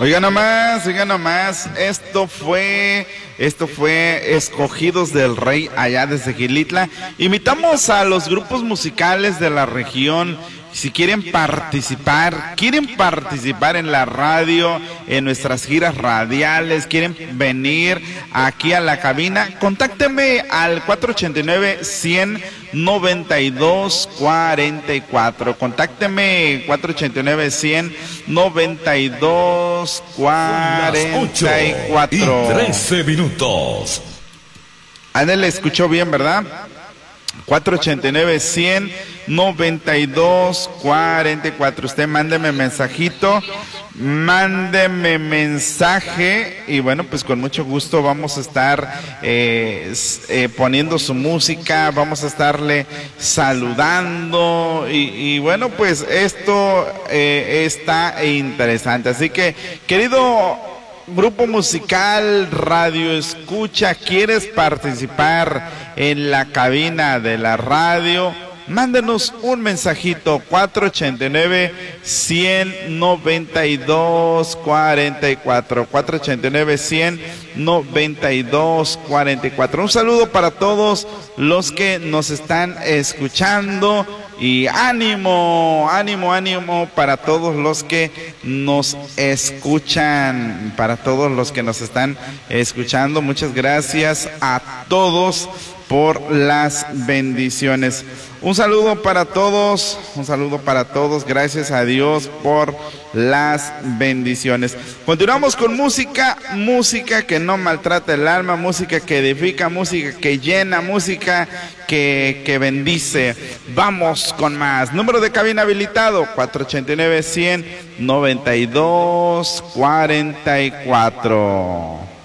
Oiga nomás, esto fue Escogidos del Rey allá desde Gilitla. Invitamos a los grupos musicales de la región. Si quieren participar en la radio, en nuestras giras radiales, quieren venir aquí a la cabina, contáctenme al 489-100-9244. Contáctenme 489-100-9244. 13 minutos. Ándale, escuchó bien, ¿verdad? 489-100-9244. Usted mándeme mensajito, mándeme mensaje y bueno, pues con mucho gusto vamos a estar poniendo su música, vamos a estarle saludando y bueno, pues esto está interesante. Así que, querido grupo musical, radio escucha, ¿quieres participar en la cabina de la radio? Mándenos un mensajito, 489-100-9244, 489-100-9244. Un saludo para todos los que nos están escuchando y ánimo para todos los que nos escuchan, para todos los que nos están escuchando. Muchas gracias a todos por las bendiciones. Un saludo para todos, gracias a Dios por las bendiciones. Continuamos con música que no maltrata el alma, música que edifica, música que llena, música que bendice. Vamos con más. Número de cabina habilitado, 489-100-9244.